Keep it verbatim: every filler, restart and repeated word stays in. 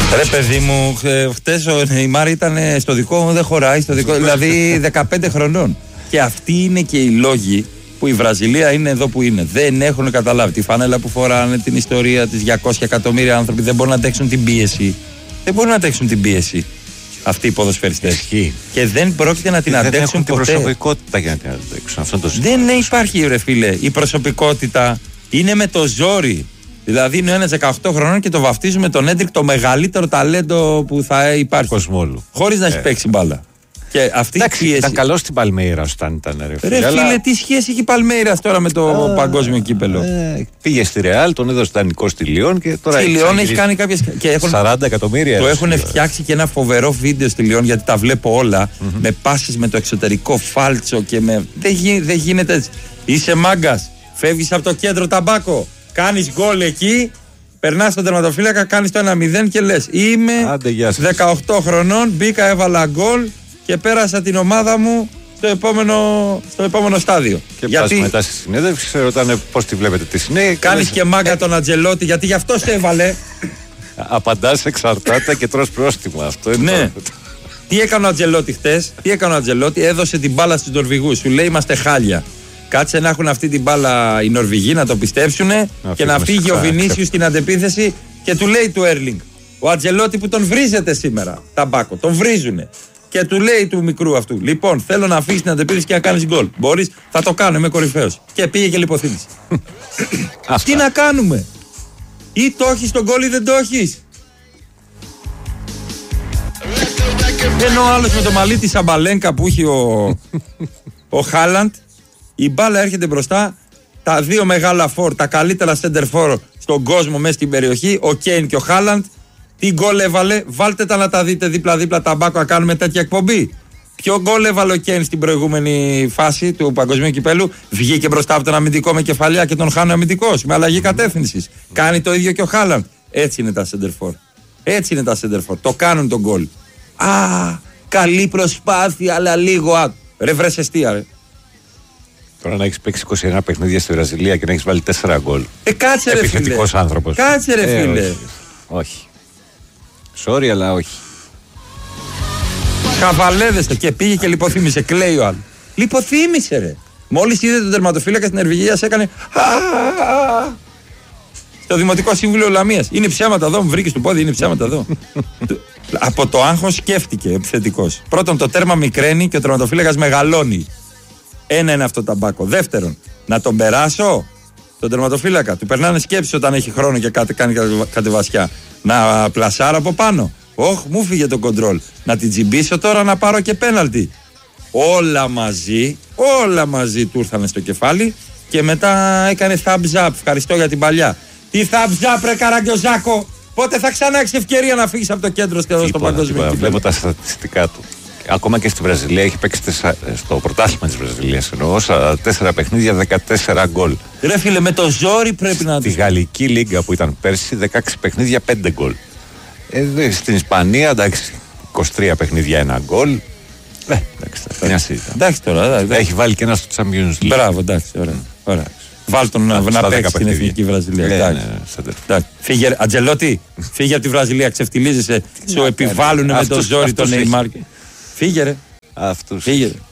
Ρε παιδί μου, χτες ο Νεϊμάρ ήταν στο δικό μου, δεν χωράει, στο δικό, δηλαδή δεκαπέντε χρονών. Και αυτοί είναι και οι λόγοι που η Βραζιλία είναι εδώ που είναι. Δεν έχουν καταλάβει τη φανέλα που φοράνε, την ιστορία της, διακόσια εκατομμύρια άνθρωποι δεν μπορούν να αντέξουν την πίεση. Δεν μπορούν να αντέξουν την πίεση αυτοί οι ποδοσφαιριστές. Και δεν πρόκειται να την δεν αντέξουν έχουν ποτέ. την προσωπικότητα για να την αντέξουν. Αυτό το δεν υπάρχει, ρε φίλε. Η προσωπικότητα είναι με το ζόρι. Δηλαδή είναι ένας δεκαοκτώ χρονών και το βαφτίζουμε τον Έντρικ το μεγαλύτερο ταλέντο που θα υπάρχει. Κοσμόλου. Χωρίς να έχει ε. παίξει μπάλα. Και αυτή εντάξει, η πίεση... ήταν καλό στην Παλμέιρα όταν ήταν ρε φίλε. Ρε φίλε, αλλά... τι σχέση έχει η Παλμέιρα τώρα με το Α, παγκόσμιο κύπελο. Ε, πήγε στη Ρεάλ, τον έδωσε δανεικό στη Λιόν και τώρα. Στη Λιόν έχει κάνει κάποιες. σαράντα εκατομμύρια. Το έχουν φτιάξει και ένα φοβερό βίντεο στη Λιόν γιατί τα βλέπω όλα. Mm-hmm. Με πάσεις με το εξωτερικό φάλτσο και με. Δεν, γι... δεν γίνεται έτσι. Είσαι μάγκας. Φεύγεις από το κέντρο ταμπάκο. Κάνεις γκολ εκεί. Περνάς στον τερματοφύλακα, κάνεις το ένα μηδέν και λες είμαι Άντε, δεκαοκτώ χρονών, μπήκα, έβαλα γκολ και πέρασα την ομάδα μου στο επόμενο, στο επόμενο στάδιο. Και γιατί... πας μετά στη συνέντευξη, σε ρωτάνε πώς τη βλέπετε τη συνέντευξη. Κάνεις και μάγκα τον Ατζελότη, γιατί γι' αυτό σε έβαλε. Απαντάς εξαρτάται και τρως πρόστιμα. Αυτό είναι ναι. το... Τι έκανε ο Ατζελότη χτες, τι έκανε ο Ατζελότη, έδωσε την μπάλα στους Νορβηγούς, σου λέει είμαστε χάλια. Κάτσε να έχουν αυτή την μπάλα οι Νορβηγοί να το πιστέψουνε να και να φύγει χά, ο Βινίσιους στην αντεπίθεση και του λέει του Έρλινγκ. Ο Ατζελότη που τον βρίζετε σήμερα, ταμπάκο, τον βρίζουνε. Και του λέει του μικρού αυτού: λοιπόν, θέλω να φύγει στην αντεπίθεση και να κάνει γκολ. Μπορεί, θα το κάνω, είμαι κορυφαίος. Και πήγε και λιποθύμησε. Τι να κάνουμε, ή το έχει τον γκολ ή δεν το έχει. Ενώ ο άλλος με το μαλλί τη Σαμπαλένκα που έχει ο, ο Χάλαντ. Η μπάλα έρχεται μπροστά, τα δύο μεγάλα φόρ, τα καλύτερα center for στον κόσμο μέσα στην περιοχή, ο Κέιν και ο Χάλαντ. Τι γκολ έβαλε, βάλτε τα να τα δείτε δίπλα-δίπλα ταμπάκο να κάνουμε τέτοια εκπομπή. Ποιο γκολ έβαλε ο Κέιν στην προηγούμενη φάση του παγκοσμίου κυπέλου, βγήκε μπροστά από τον αμυντικό με κεφαλιά και τον χάνει ο αμυντικός με αλλαγή κατεύθυνσης. Κάνει το ίδιο και ο Χάλαντ. Έτσι είναι τα center for. Έτσι είναι τα center for. Το κάνουν τον γκολ. Α, καλή προσπάθεια, αλλά λίγο άτ. Ρε βρες εστία, ρε. Τώρα να έχεις παίξει είκοσι ένα παιχνίδια στη Βραζιλία και να έχεις βάλει τέσσερα γκολ. Ε, κάτσε ρε φίλε. Επιθετικός άνθρωπος. Κάτσε ρε ε, φίλε. Όχι. όχι. Sorry, αλλά όχι. Χαβαλέδεστε και πήγε και λιποθύμησε. Κλαίει ο άλλος. Λιποθύμησε ρε. Μόλις είδε τον τερματοφύλακα στην Νορβηγία σε έκανε. Στο Δημοτικό Σύμβουλο Λαμίας. Είναι ψέματα εδώ, μου βρήκε το πόδι, είναι ψέματα εδώ. Από το άγχος σκέφτηκε επιθετικός. Πρώτον, το τέρμα μικραίνει και ο τερματοφύλακας μεγαλώνει. Ένα είναι αυτό το ταμπάκο. Δεύτερον, να τον περάσω τον τερματοφύλακα. Του περνάνε σκέψεις όταν έχει χρόνο και κάτι, κάνει κατεβασιά. Να πλασάρω από πάνω. Όχ, μου φύγε το κοντρόλ. Να την τσιμπήσω τώρα να πάρω και πέναλτι. Όλα μαζί, όλα μαζί του ήρθανε στο κεφάλι και μετά έκανε thumbs up. Ευχαριστώ για την παλιά. Τι thumbs up, ρε Καραγκιόζάκο! Πότε θα ξανά έχεις ευκαιρία να φύγεις από το κέντρο στο παγκόσμιο. Βλέπω τα στατιστικά του. Ακόμα και στη Βραζιλία έχει παίξει τεσσα... στο πρωτάθλημα της Βραζιλίας εννοώ, τέσσερα παιχνίδια, δεκατέσσερα γκολ. Ρε φίλε, με το ζόρι πρέπει να... Στη Γαλλική Λίγκα που ήταν πέρσι, δεκαέξι παιχνίδια, πέντε γκολ. Ε, στην Ισπανία, εντάξει, είκοσι τρία παιχνίδια, ένα γκολ. Ε, εντάξει, μια συζήτηση. Εντάξει τώρα, εντάξει. Έχει βάλει και ένα στο Champions League. Μπράβο, εντάξει, ωραία. ωραία. Βάλ τον να, να παίξει στην εθνική Βραζιλία. Ναι, εντάξει. Ναι, ναι, φύγε, Ατζελότη, φύγε από τη Βραζιλία, ξεφτιλίζεσαι. Σου επιβάλλουν με το ζόρι τον Νεϊμάρ. Φύγε ρε. Αυτούς. Φύγε.